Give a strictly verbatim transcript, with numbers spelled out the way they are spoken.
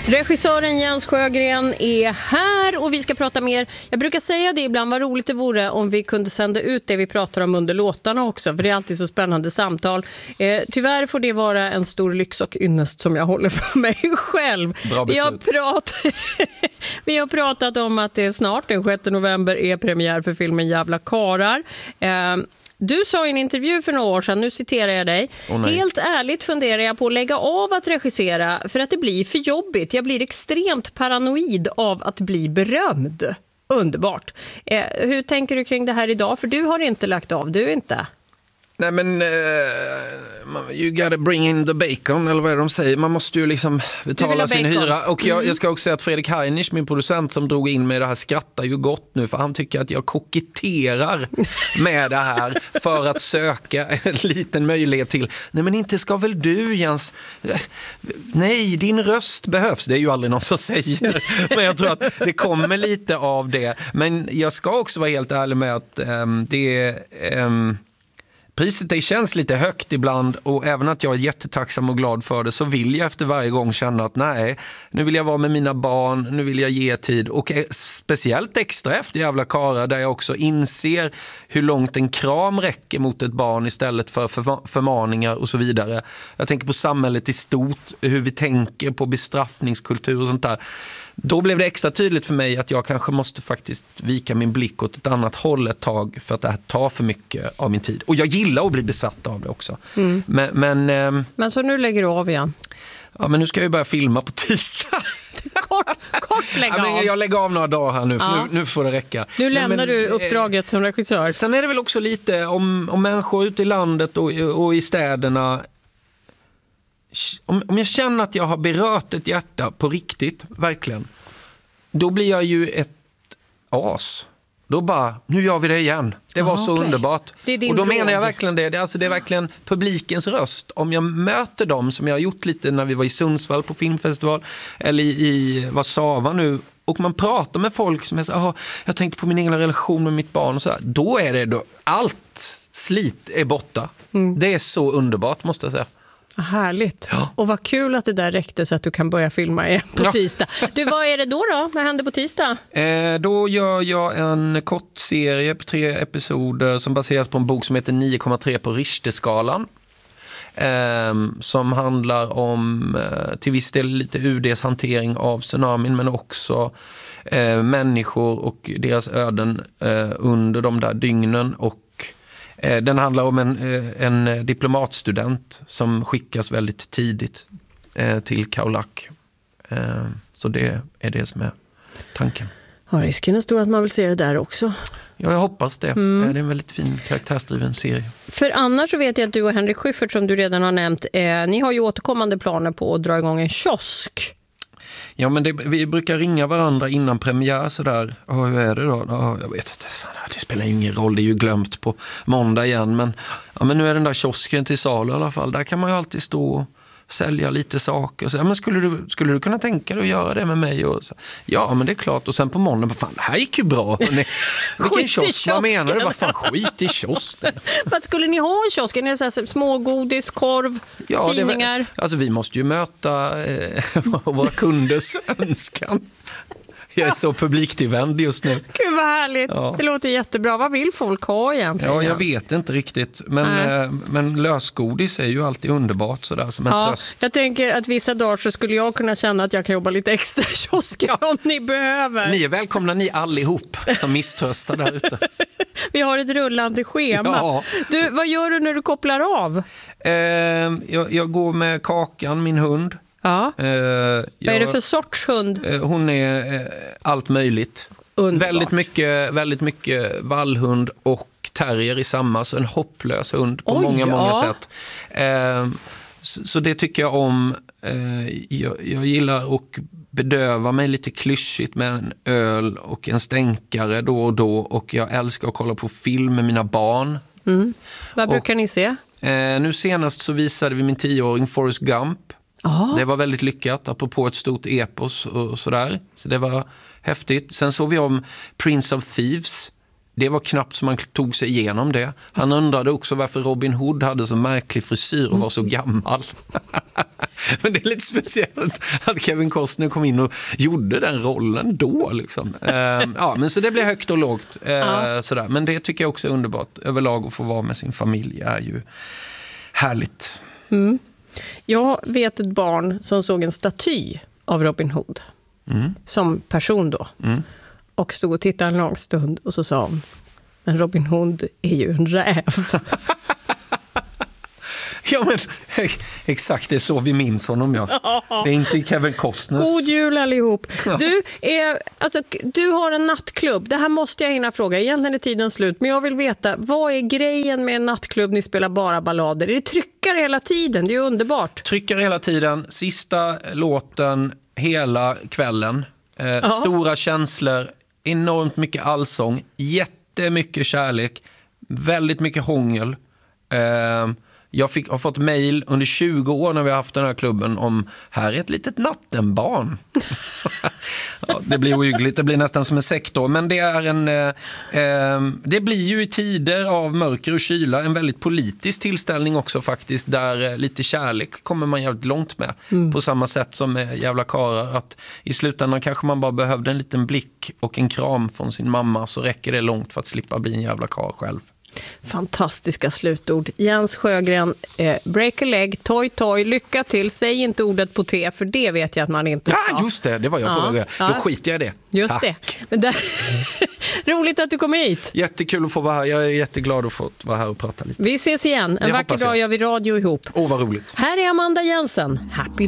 Regissören Jens Sjögren är här och vi ska prata mer. Jag brukar säga det ibland, vad roligt det vore om vi kunde sända ut det vi pratar om under låtarna också, för det är alltid så spännande samtal. Eh, tyvärr får det vara en stor lyx och ynnest som jag håller för mig själv. Vi har, prat... vi har pratat om att det är snart, den sjätte november är premiär för filmen Jävla karar. Eh, Du sa i en intervju för några år sedan, nu citerar jag dig. Oh, helt ärligt funderar jag på att lägga av att regissera för att det blir för jobbigt. Jag blir extremt paranoid av att bli berömd. Underbart. Eh, hur tänker du kring det här idag? För du har inte lagt av, du inte. Nej men, uh, you gotta bring in the bacon, eller vad är det de säger? Man måste ju liksom betala sin hyra. Och jag, mm. jag ska också säga att Fredrik Heinrich, min producent som drog in mig det här, skrattar ju gott nu. För han tycker att jag koketterar med det här för att söka en liten möjlighet till. Nej men inte ska väl du, Jens? Nej, din röst behövs. Det är ju aldrig någon som säger. Men jag tror att det kommer lite av det. Men jag ska också vara helt ärlig med att um, det är... Um, Priset det känns lite högt ibland, och även att jag är jättetacksam och glad för det, så vill jag efter varje gång känna att nej, nu vill jag vara med mina barn, nu vill jag ge tid, och speciellt extra efter Jävla karar, där jag också inser hur långt en kram räcker mot ett barn istället för förmaningar och så vidare. Jag tänker på samhället i stort, hur vi tänker på bestraffningskultur och sånt där. Då blev det extra tydligt för mig att jag kanske måste faktiskt vika min blick åt ett annat håll ett tag, för att det här tar för mycket av min tid. Och jag gillar att bli besatt av det också. Mm. Men, men, ähm, men så nu lägger du av igen? Ja, men nu ska jag ju börja filma på tisdag. Kort, kort lägga ja, men av. Jag lägger av några dagar här nu, för ja. nu, nu får det räcka. Nu lämnar men, du uppdraget som regissör. Sen är det väl också lite om, om människor ute i landet och, och i städerna. Om, om jag känner att jag har berört ett hjärta på riktigt, verkligen, då blir jag ju ett as. Då bara, nu gör vi det igen. Det var ah, så okay. underbart. Och då drog. menar jag verkligen det. Det är, alltså, det är verkligen publikens röst. Om jag möter dem, som jag har gjort lite när vi var i Sundsvall på filmfestival, eller i, i Warszawa nu, och man pratar med folk som är så här, jag tänkte på min egen relation med mitt barn och så här. Då är det då, allt slit är borta. Mm. Det är så underbart, måste jag säga. Härligt. Ja. Och vad kul att det där räckte så att du kan börja filma igen på ja. tisdag. Du, vad är det då då? Vad händer på tisdag? Eh, då gör jag en kort serie på tre episoder som baseras på en bok som heter nio komma tre på Richterskalan. Eh, som handlar om eh, till viss del lite U D:s hantering av tsunamin, men också eh, människor och deras öden eh, under de där dygnen. Och den handlar om en, en diplomatstudent som skickas väldigt tidigt till Khao Lak. Så det är det som är tanken. Ja, risken är stor att man vill se det där också. Ja, jag hoppas det. Mm. Det är en väldigt fin karaktärsdriven serie. För annars så vet jag att du och Henrik Schyffert, som du redan har nämnt, eh, ni har ju återkommande planer på att dra igång en kiosk. Ja, men det, vi brukar ringa varandra innan premiär sådär. Oh, hur är det då? Oh, jag vet inte, fan, det spelar ingen roll, det är ju glömt på måndag igen. Men, ja, men nu är den där kiosken till salu i alla fall. Där kan man ju alltid stå och sälja lite saker. Så, ja, men skulle du, skulle du kunna tänka dig att göra det med mig? Och så, ja, men det är klart. Och sen på måndag, fan, det här gick ju bra. Vilken kiosk, vad menar du? Vad fan, skit i kiosken. Vad skulle ni ha i kiosken? Är det så här, smågodis, korv, ja, tidningar? Det, alltså vi måste ju möta eh, våra kunders önskan. Jag är så publiktillvänd just nu. Gud vad härligt. Ja. Det låter jättebra. Vad vill folk ha egentligen? Ja, jag vet inte riktigt. Men, äh. men lösgodis är ju alltid underbart sådär, som en ja, tröst. Jag tänker att vissa dagar så skulle jag kunna känna att jag kan jobba lite extra i kiosken ja. om ni behöver. Ni är välkomna, ni allihop som misströstar där ute. Vi har ett rullande schema. Ja. Du, vad gör du när du kopplar av? Eh, jag, jag går med Kakan, min hund. Ja. Eh, jag, Vad är det för sorts hund? Eh, hon är eh, allt möjligt. Underbart. Väldigt mycket, väldigt mycket vallhund och terrier i samma, så en hopplös hund på Oj, många, många ja. sätt. Eh, så, så det tycker jag om. Eh, jag, jag gillar att bedöva mig lite klyschigt med en öl och en stänkare då och då, och jag älskar att kolla på film med mina barn. Mm. Vad brukar och, ni se? Eh, nu senast så visade vi min tioåring Forrest Gump. Aha. Det var väldigt lyckat, apropå ett stort epos och sådär. Så det var häftigt. Sen såg vi om Prince of Thieves. det var knappt som man tog sig igenom det. Han undrade också varför Robin Hood hade så märklig frisyr och var så gammal. Men det är lite speciellt att Kevin Costner kom in och gjorde den rollen då. Liksom. Uh, ja, men så det blir högt och lågt. Uh, ja. sådär. Men det tycker jag också är underbart. Överlag att få vara med sin familj är ju härligt. Mm. Jag vet ett barn som såg en staty av Robin Hood. Mm. Som person då. Mm. Och stod och tittade en lång stund och så sa hon, men Robin Hood är ju en räv. Ja, men exakt, det är så vi minns honom, ja. Det är inte Kevin Costner. God jul allihop. Du, är, alltså, du har en nattklubb. Det här måste jag hinna fråga. Egentligen är tiden slut. Men jag vill veta, vad är grejen med en nattklubb? Ni spelar bara ballader. Är det tryckare hela tiden? Det är ju underbart. Tryckare hela tiden. Sista låten hela kvällen. Eh, stora känslor. Enormt mycket allsång. Jättemycket kärlek. Väldigt mycket hångel. Eh, Jag fick, har fått mejl under tjugo år när vi har haft den här klubben om här är ett litet nattenbarn. Ja, det blir ohyggligt, det blir nästan som en sektor. Men det är en eh, eh, det blir ju i tider av mörker och kyla en väldigt politisk tillställning också faktiskt. Där eh, lite kärlek kommer man jävligt långt med. Mm. På samma sätt som med jävla karar. Att i slutändan kanske man bara behövde en liten blick och en kram från sin mamma. Så räcker det långt för att slippa bli en jävla kar själv. Fantastiska slutord. Jens Sjögren, eh, break a leg, toy toy, lycka till. Säg inte ordet på T, för det vet jag att man inte ska. Ja, just det, det var jag på väg. Ja, då skiter jag i det. Just Tack. det. Men där... Roligt att du kom hit. Jättekul att få vara här. Jag är jätteglad att få vara här och prata lite. Vi ses igen. En det vacker dag gör vi radio ihop. Åh, vad roligt. Här är Amanda Jensen. Happy